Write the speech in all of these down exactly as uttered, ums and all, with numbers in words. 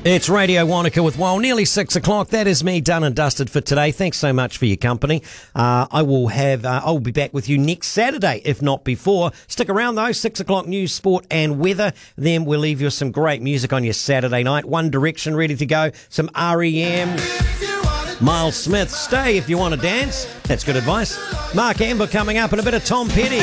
It's Radio Wanaka with Well, nearly six o'clock. That is me done and dusted for today. Thanks so much for your company. Uh, I will have, uh, I'll be back with you next Saturday, if not before. Stick around though, six o'clock news, sport and weather. Then we'll leave you with some great music on your Saturday night. One Direction ready to go. Some R E M. Miles Smith, stay if you want to dance. That's good advice. Mark Amber coming up and a bit of Tom Petty.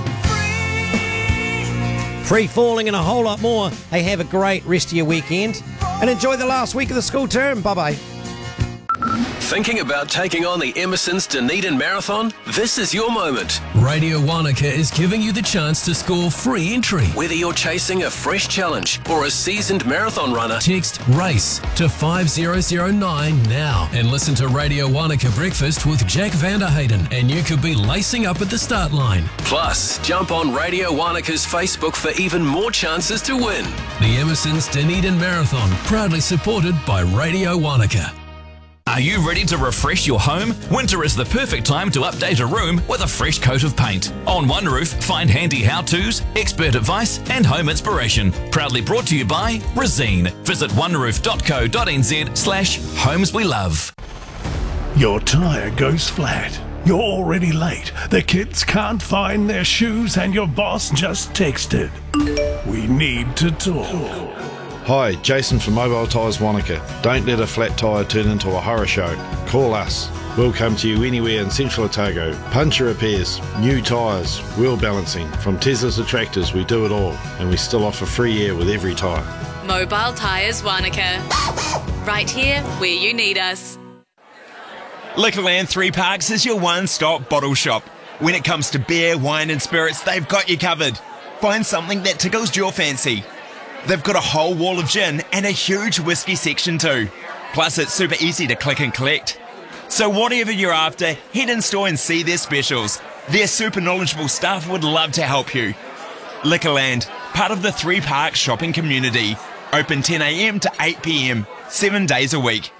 Free falling and a whole lot more. Hey, have a great rest of your weekend and enjoy the last week of the school term. Bye-bye. Thinking about taking on the Emerson's Dunedin Marathon? This is your moment. Radio Wanaka is giving you the chance to score free entry. Whether you're chasing a fresh challenge or a seasoned marathon runner, Text RACE to five zero zero nine now and listen to Radio Wanaka Breakfast with Jack Vanderhayden and you could be lacing up at the start line. plus jump on Radio Wanaka's Facebook for even more chances to win. The Emerson's Dunedin Marathon, proudly supported by Radio Wanaka. Are you ready to refresh your home? Winter is the perfect time to update a room with a fresh coat of paint. On One Roof, find handy how-tos, expert advice and home inspiration. Proudly brought to you by Resine. Visit oneroof.co.nz slash homes we love. Your tyre goes flat. You're already late. The kids can't find their shoes and your boss just texted. We need to talk. Hi, Jason from Mobile Tyres Wanaka. Don't let a flat tyre turn into a horror show. Call us. We'll come to you anywhere in Central Otago. Puncture repairs, new tyres, wheel balancing. From Teslas to tractors, we do it all. And we still offer free air with every tyre. Mobile Tyres Wanaka. Right here where you need us. Liquorland Three Parks is your one-stop bottle shop. When it comes to beer, wine and spirits, they've got you covered. Find something that tickles your fancy. They've got a whole wall of gin and a huge whiskey section too. Plus it's super easy to click and collect. So whatever you're after, head in store and see their specials. Their super knowledgeable staff would love to help you. Liquorland, part of the Three Parks shopping community. Open ten a.m. to eight p.m, seven days a week.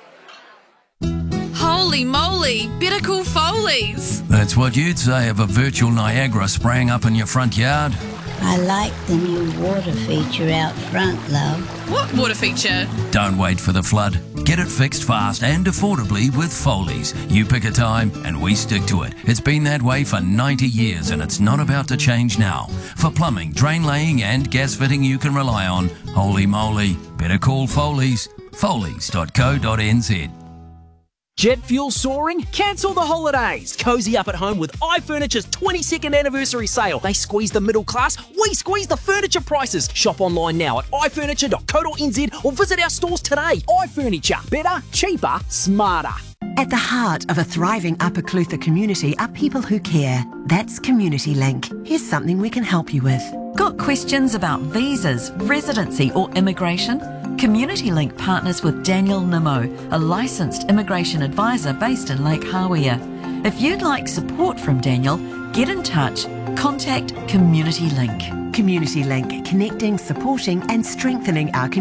Holy moly, better call Foley's. That's what you'd say of a virtual Niagara spraying up in your front yard. I like the new water feature out front, love. What water feature? Don't wait for the flood. Get it fixed fast and affordably with Foley's. You pick a time and we stick to it. It's been that way for ninety years and it's not about to change now. For plumbing, drain laying and gas fitting you can rely on, holy moly, better call Foley's. Foley's dot co dot n z. Jet fuel soaring? Cancel the holidays. Cozy up at home with iFurniture's twenty-second anniversary sale. They squeeze the middle class, we squeeze the furniture prices. Shop online now at i furniture dot co dot n z or visit our stores today. iFurniture. Better, cheaper, smarter. At the heart of a thriving Upper Clutha community are people who care. That's Community Link. Here's something we can help you with. Got questions about visas, residency or immigration? Community Link partners with Daniel Nimmo, a licensed immigration advisor based in Lake Hawea. If you'd like support from Daniel, get in touch. Contact Community Link. Community Link, connecting, supporting and strengthening our community.